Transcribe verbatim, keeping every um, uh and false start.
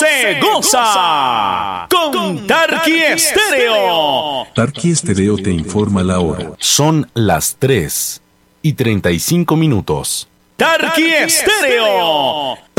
se goza con Tarqui Estéreo. Tarqui Estéreo te informa la hora. Son las tres y treinta y cinco minutos. Tarqui Estéreo.